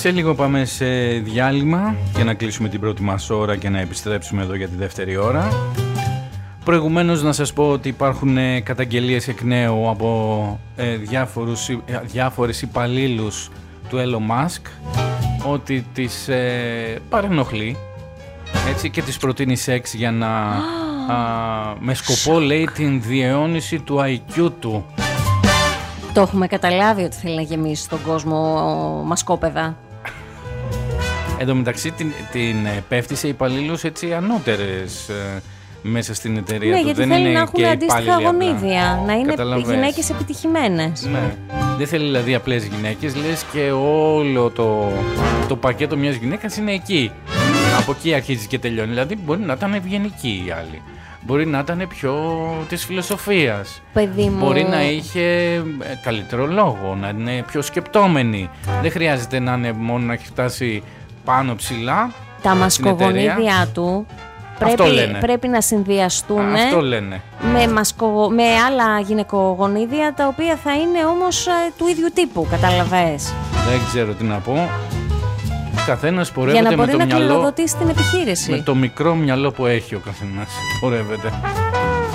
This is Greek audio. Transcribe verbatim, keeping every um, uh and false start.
Σε λίγο πάμε σε διάλειμμα για να κλείσουμε την πρώτη μας ώρα και να επιστρέψουμε εδώ για τη δεύτερη ώρα. Προηγουμένως να σας πω ότι υπάρχουν καταγγελίες εκ νέου από ε, διάφορους, ε, διάφορες υπαλλήλους του Elon Musk ότι τις ε, παρενοχλεί, έτσι, και τις προτείνει σεξ για να α, με σκοπό, λέει, την διαιώνιση του άι κιου του. Το έχουμε καταλάβει ότι θέλει να γεμίσει τον κόσμο μασκόπεδα. Εν τω μεταξύ την, την πέφτει σε υπαλλήλους έτσι ανώτερες ε, μέσα στην εταιρεία ναι, του. γιατί δεν θέλει είναι να έχουν αντίστοιχα γονίδια, να είναι Καταλαβες. Γυναίκες επιτυχημένες. Ναι. Δεν θέλει δηλαδή απλές γυναίκες, λες και όλο το, το πακέτο μιας γυναίκας είναι εκεί. Από εκεί αρχίζει και τελειώνει. Δηλαδή μπορεί να ήταν ευγενική η άλλη. Μπορεί να ήταν πιο της φιλοσοφίας. Παιδί μου. Μπορεί να είχε καλύτερο λόγο, να είναι πιο σκεπτόμενη. Δεν χρειάζεται να είναι μόνο να έχει φτάσει πάνω ψηλά. Τα μασκογονίδια του πρέπει, πρέπει να συνδυαστούν Αυτό λένε. Με, μασκο, με άλλα γυναικογονίδια, τα οποία θα είναι όμως του ίδιου τύπου, καταλαβες. Δεν ξέρω τι να πω. Καθένας πορεύεται για να με μπορεί το να μυαλό, κληροδοτήσει την επιχείρηση. με το μικρό μυαλό που έχει ο καθένας πορεύεται.